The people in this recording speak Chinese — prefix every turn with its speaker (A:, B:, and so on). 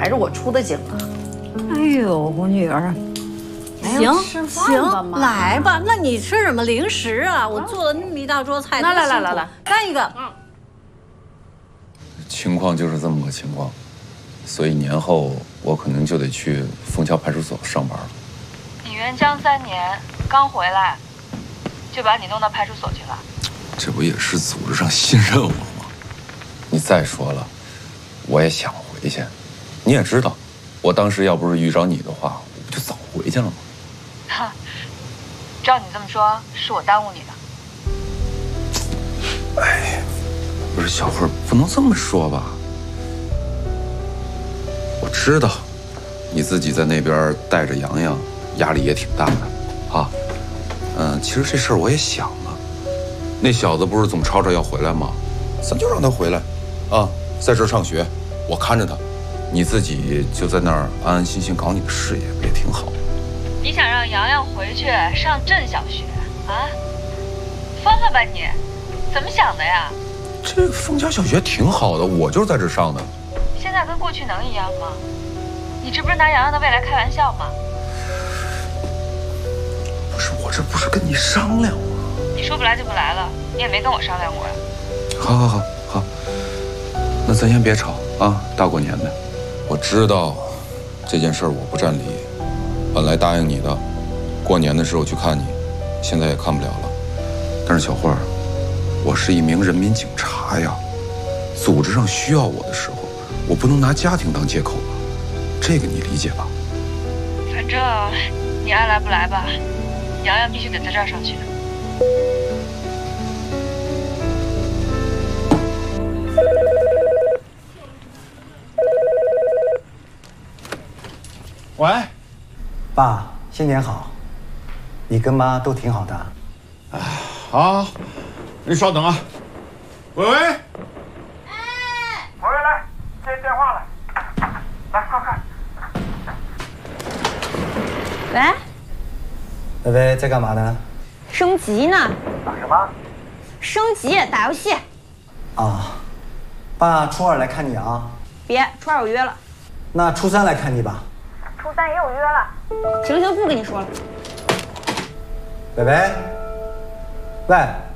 A: 着我出的警啊。
B: 哎呦，我女儿，行，来吧。那你吃什么零食啊？我做了那么一大桌菜，
A: 来，
B: 干一个。
C: 情况就是这么个情况，所以年后我可能就得去枫桥派出所上班了。
D: 你援疆3年，刚回来，就把你弄到派出所去了？
C: 这不也是组织上信任我吗？你再说了，我也想回去。你也知道，我当时要不是遇着你的话，我不就早回去了吗？
D: 哈，照你这么说，是我耽误你的。
C: 哎，不是小慧，不能这么说吧？我知道，你自己在那边带着洋洋，压力也挺大的，啊。其实这事儿我也想了，那小子不是总吵着要回来吗？咱就让他回来，啊，在这儿上学，我看着他，你自己就在那儿安安心心搞你的事业，不也挺好？
D: 你想让洋洋回去上镇小学啊？疯了吧你？怎么想的呀？
C: 这个枫桥小学挺好的，我就是在这儿上的。
D: 现在跟过去能一样吗？你这不是拿洋洋的未来开玩笑吗？
C: 不是，我这不是跟你商量吗？
D: 你说不来就不来了，你也没跟我商量过呀。
C: 好，那咱先别吵啊，大过年的。我知道这件事儿我不占理，本来答应你的，过年的时候去看你，现在也看不了了。但是小慧儿，我是一名人民警察呀，组织上需要我的时候，我不能拿家庭当借口吧？这个你理解吧？
D: 反正你爱来不来吧，洋洋必须得在这儿上学。
E: 喂，
F: 爸，新年好，你跟妈都挺好的。
E: 哎，好，你稍等啊。喂，
G: 哎，来，接电话了，来，快。
H: 喂，
F: 薇薇在干嘛呢？
H: 升级呢？
F: 打什么？
H: 升级打游戏。
F: 啊，爸初2来看你啊。
H: 别，初2有约了。
F: 那初3来看你吧。
H: 初3也有约了。行，不跟你说了。
F: 薇薇，喂。